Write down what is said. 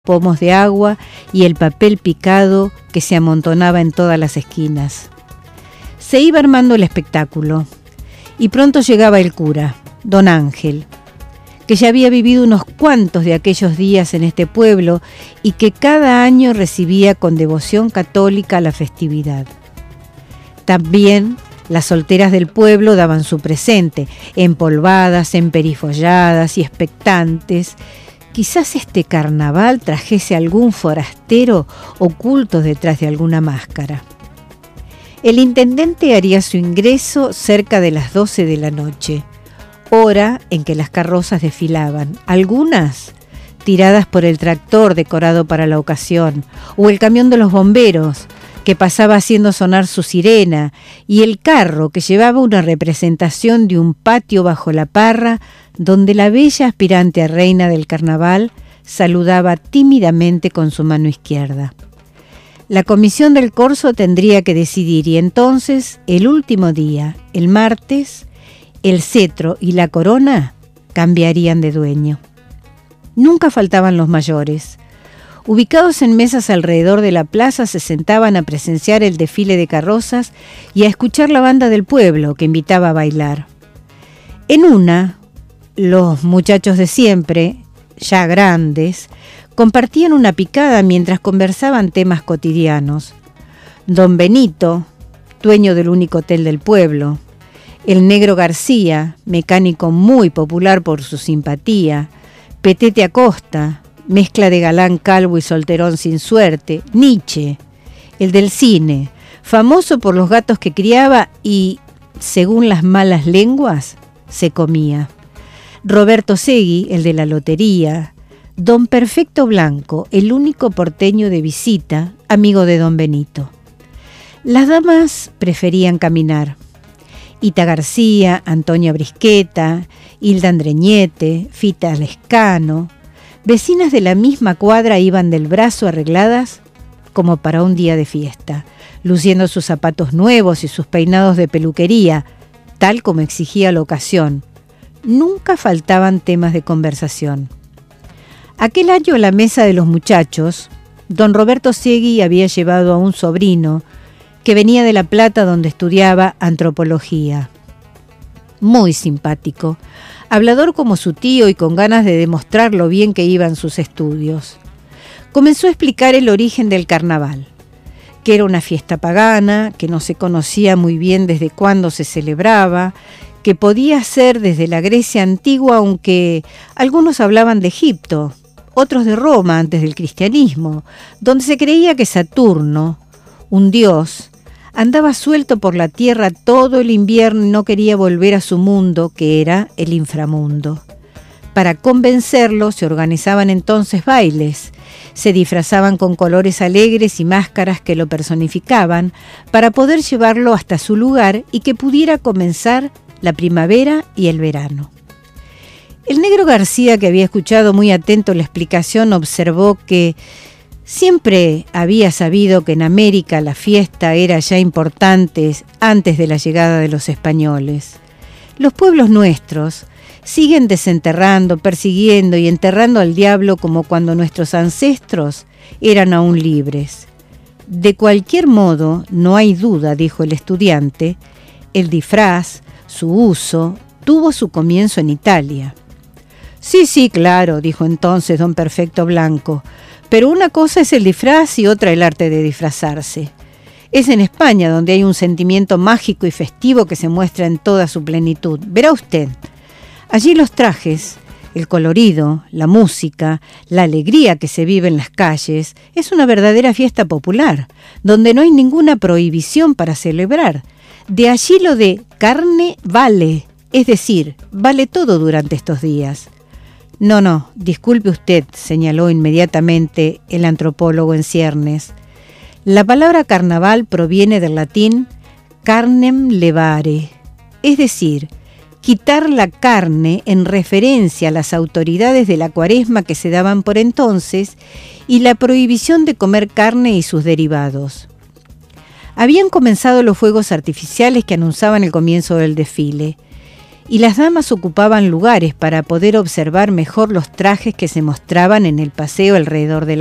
pomos de agua y el papel picado que se amontonaba en todas las esquinas. Se iba armando el espectáculo y pronto llegaba el cura, don Ángel, que ya había vivido unos cuantos de aquellos días en este pueblo y que cada año recibía con devoción católica la festividad. También las solteras del pueblo daban su presente, empolvadas, emperifolladas y expectantes. Quizás este carnaval trajese algún forastero oculto detrás de alguna máscara. El intendente haría su ingreso cerca de las 12 de la noche, hora en que las carrozas desfilaban, algunas tiradas por el tractor decorado para la ocasión, o el camión de los bomberos, que pasaba haciendo sonar su sirena, y el carro que llevaba una representación de un patio bajo la parra, donde la bella aspirante a reina del carnaval saludaba tímidamente con su mano izquierda. La comisión del corso tendría que decidir, y entonces, el último día, el martes, el cetro y la corona cambiarían de dueño. Nunca faltaban los mayores. Ubicados en mesas alrededor de la plaza, se sentaban a presenciar el desfile de carrozas y a escuchar la banda del pueblo que invitaba a bailar. En una, los muchachos de siempre, ya grandes, compartían una picada mientras conversaban temas cotidianos. Don Benito, dueño del único hotel del pueblo, el Negro García, mecánico muy popular por su simpatía, Petete Acosta, mezcla de galán calvo y solterón sin suerte, Nietzsche, el del cine, famoso por los gatos que criaba y, según las malas lenguas, se comía. Roberto Segui, el de la lotería, don Perfecto Blanco, el único porteño de visita, amigo de don Benito. Las damas preferían caminar. Ita García, Antonia Brisqueta, Hilda Andreñete, Fita Lescano, vecinas de la misma cuadra, iban del brazo arregladas como para un día de fiesta, luciendo sus zapatos nuevos y sus peinados de peluquería, tal como exigía la ocasión. Nunca faltaban temas de conversación. Aquel año a la mesa de los muchachos, don Roberto Segui había llevado a un sobrino que venía de La Plata, donde estudiaba antropología. Muy simpático, hablador como su tío y con ganas de demostrar lo bien que iban sus estudios. Comenzó a explicar el origen del carnaval, que era una fiesta pagana, que no se conocía muy bien desde cuándo se celebraba, que podía ser desde la Grecia antigua, aunque algunos hablaban de Egipto, otros de Roma antes del cristianismo, donde se creía que Saturno, un dios, andaba suelto por la tierra todo el invierno y no quería volver a su mundo, que era el inframundo. Para convencerlo se organizaban entonces bailes, se disfrazaban con colores alegres y máscaras que lo personificaban para poder llevarlo hasta su lugar y que pudiera comenzar la primavera y el verano. El Negro García, que había escuchado muy atento la explicación, observó que siempre había sabido que en América la fiesta era ya importante antes de la llegada de los españoles. Los pueblos nuestros siguen desenterrando, persiguiendo y enterrando al diablo como cuando nuestros ancestros eran aún libres. De cualquier modo, no hay duda, dijo el estudiante, el disfraz, su uso, tuvo su comienzo en Italia. Sí, claro, dijo entonces don Perfecto Blanco, pero una cosa es el disfraz y otra el arte de disfrazarse. Es en España donde hay un sentimiento mágico y festivo que se muestra en toda su plenitud. Verá usted, allí los trajes, el colorido, la música, la alegría que se vive en las calles, es una verdadera fiesta popular, donde no hay ninguna prohibición para celebrar. De allí lo de carne vale, es decir, vale todo durante estos días. No, disculpe usted, señaló inmediatamente el antropólogo en ciernes. La palabra carnaval proviene del latín carnem levare, es decir, quitar la carne en referencia a las autoridades de la cuaresma que se daban por entonces y la prohibición de comer carne y sus derivados. Habían comenzado los fuegos artificiales que anunciaban el comienzo del desfile. y las damas ocupaban lugares para poder observar mejor los trajes que se mostraban en el paseo alrededor de